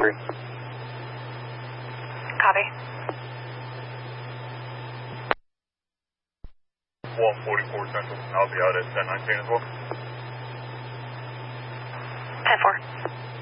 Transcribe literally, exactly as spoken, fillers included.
three. Copy. one forty-four Central. I'll be out at ten nineteen as well. ten four.